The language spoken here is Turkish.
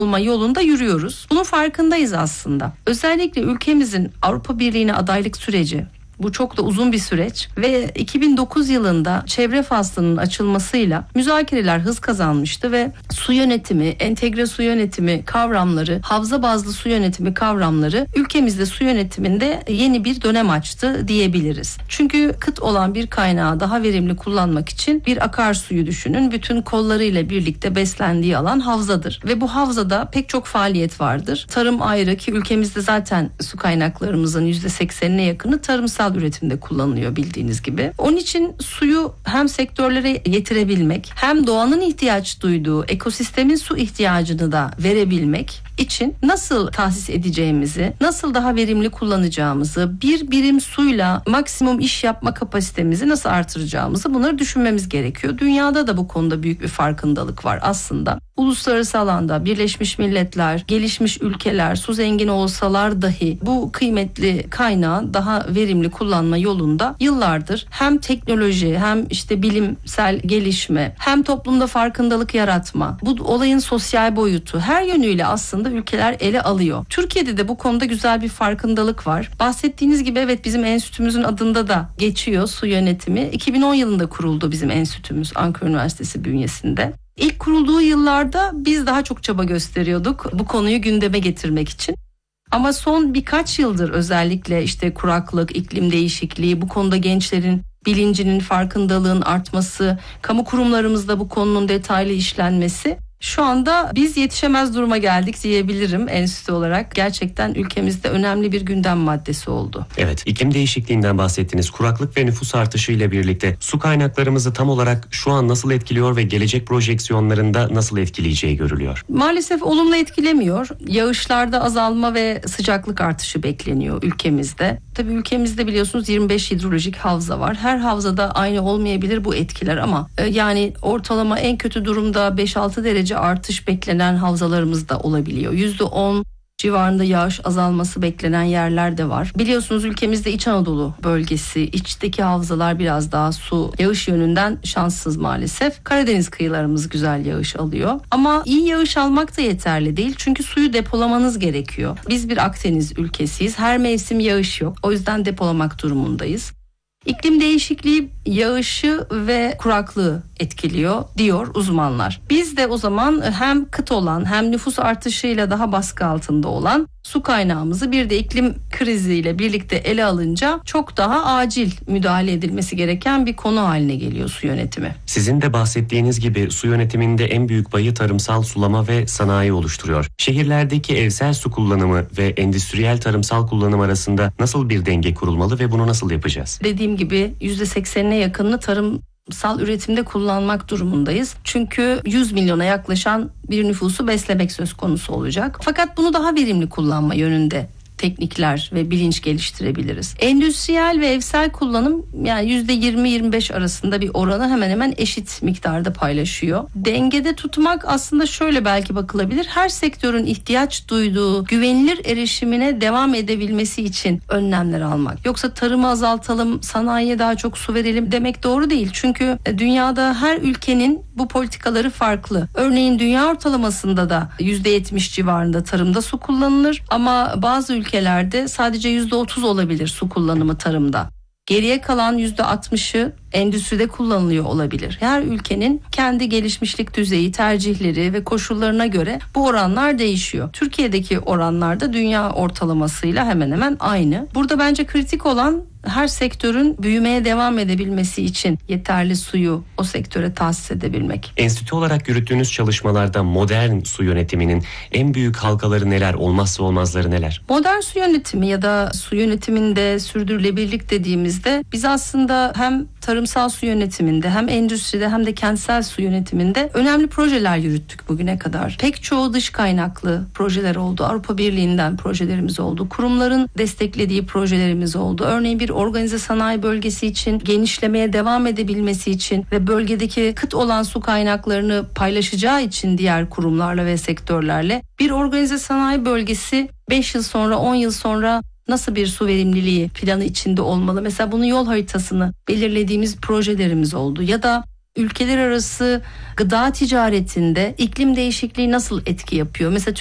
bulma yolunda yürüyoruz. Bunun farkındayız aslında. Özellikle ülkemizin Avrupa Birliği'ne adaylık süreci, bu çok da uzun bir süreç ve 2009 yılında çevre faslının açılmasıyla müzakereler hız kazanmıştı ve su yönetimi, entegre su yönetimi kavramları, havza bazlı su yönetimi kavramları ülkemizde su yönetiminde yeni bir dönem açtı diyebiliriz. Çünkü kıt olan bir kaynağı daha verimli kullanmak için bir akarsuyu düşünün. Bütün kollarıyla birlikte beslendiği alan havzadır ve bu havzada pek çok faaliyet vardır. Tarım ayrı ki ülkemizde zaten su kaynaklarımızın %80'ine yakını tarımsal üretimde kullanılıyor bildiğiniz gibi. Onun için suyu hem sektörlere getirebilmek hem doğanın ihtiyaç duyduğu ekosistemin su ihtiyacını da verebilmek için nasıl tahsis edeceğimizi, nasıl daha verimli kullanacağımızı, bir birim suyla maksimum iş yapma kapasitemizi nasıl artıracağımızı bunları düşünmemiz gerekiyor. Dünyada da bu konuda büyük bir farkındalık var aslında. Uluslararası alanda Birleşmiş Milletler, gelişmiş ülkeler su zengin olsalar dahi bu kıymetli kaynağı daha verimli kullanma yolunda yıllardır hem teknoloji hem bilimsel gelişme hem toplumda farkındalık yaratma, bu olayın sosyal boyutu her yönüyle aslında ülkeler ele alıyor. Türkiye'de de bu konuda güzel bir farkındalık var. Bahsettiğiniz gibi evet bizim enstitümüzün adında da geçiyor su yönetimi. 2010 yılında kuruldu bizim enstitümüz Ankara Üniversitesi bünyesinde. İlk kurulduğu yıllarda biz daha çok çaba gösteriyorduk bu konuyu gündeme getirmek için. Ama son birkaç yıldır özellikle kuraklık, iklim değişikliği, bu konuda gençlerin bilincinin, farkındalığın artması, kamu kurumlarımızda bu konunun detaylı işlenmesi, şu anda biz yetişemez duruma geldik diyebilirim enstitü olarak. Gerçekten ülkemizde önemli bir gündem maddesi oldu. Evet, iklim değişikliğinden bahsettiniz. Kuraklık ve nüfus artışıyla birlikte su kaynaklarımızı tam olarak şu an nasıl etkiliyor ve gelecek projeksiyonlarında nasıl etkileyeceği görülüyor? Maalesef olumlu etkilemiyor. Yağışlarda azalma ve sıcaklık artışı bekleniyor ülkemizde. Tabii ülkemizde biliyorsunuz 25 hidrolojik havza var. Her havzada aynı olmayabilir bu etkiler ama yani ortalama en kötü durumda 5-6 derece artış beklenen havzalarımız da olabiliyor. %10 civarında yağış azalması beklenen yerler de var. Biliyorsunuz ülkemizde İç Anadolu bölgesi, içteki havzalar biraz daha yağış yönünden şanssız maalesef. Karadeniz kıyılarımız güzel yağış alıyor. Ama iyi yağış almak da yeterli değil. Çünkü suyu depolamanız gerekiyor. Biz bir Akdeniz ülkesiyiz. Her mevsim yağış yok. O yüzden depolamak durumundayız. İklim değişikliği yağışı ve kuraklığı etkiliyor diyor uzmanlar. Biz de o zaman hem kıt olan hem nüfus artışıyla daha baskı altında olan su kaynağımızı bir de iklim kriziyle birlikte ele alınca çok daha acil müdahale edilmesi gereken bir konu haline geliyor su yönetimi. Sizin de bahsettiğiniz gibi su yönetiminde en büyük payı tarımsal sulama ve sanayi oluşturuyor. Şehirlerdeki evsel su kullanımı ve endüstriyel tarımsal kullanım arasında nasıl bir denge kurulmalı ve bunu nasıl yapacağız? Dediğim gibi %80'ine yakınını tarımsal üretimde kullanmak durumundayız. Çünkü 100 milyona yaklaşan bir nüfusu beslemek söz konusu olacak. Fakat bunu daha verimli kullanma yönünde teknikler ve bilinç geliştirebiliriz. Endüstriyel ve evsel kullanım yani %20-25 arasında bir oranı hemen hemen eşit miktarda paylaşıyor. Dengede tutmak aslında şöyle belki bakılabilir. Her sektörün ihtiyaç duyduğu güvenilir erişimine devam edebilmesi için önlemler almak. Yoksa tarımı azaltalım, sanayiye daha çok su verelim demek doğru değil. Çünkü dünyada her ülkenin bu politikaları farklı. Örneğin dünya ortalamasında da %70 civarında tarımda su kullanılır ama bazı ülkelerde sadece %30 olabilir su kullanımı tarımda. Geriye kalan %60'ı endüstride kullanılıyor olabilir. Her ülkenin kendi gelişmişlik düzeyi, tercihleri ve koşullarına göre bu oranlar değişiyor. Türkiye'deki oranlar da dünya ortalamasıyla hemen hemen aynı. Burada bence kritik olan her sektörün büyümeye devam edebilmesi için yeterli suyu o sektöre tahsis edebilmek. Enstitü olarak yürüttüğünüz çalışmalarda modern su yönetiminin en büyük halkaları neler, olmazsa olmazları neler? Modern su yönetimi ya da su yönetiminde sürdürülebilirlik dediğimizde biz aslında hem tarımsal su yönetiminde hem endüstride hem de kentsel su yönetiminde önemli projeler yürüttük bugüne kadar. Pek çoğu dış kaynaklı projeler oldu. Avrupa Birliği'nden projelerimiz oldu. Kurumların desteklediği projelerimiz oldu. Örneğin bir organize sanayi bölgesi için genişlemeye devam edebilmesi için ve bölgedeki kıt olan su kaynaklarını paylaşacağı için diğer kurumlarla ve sektörlerle bir organize sanayi bölgesi 5 yıl sonra 10 yıl sonra nasıl bir su verimliliği planı içinde olmalı? Mesela bunun yol haritasını belirlediğimiz projelerimiz oldu. Ya da ülkeler arası gıda ticaretinde iklim değişikliği nasıl etki yapıyor? Mesela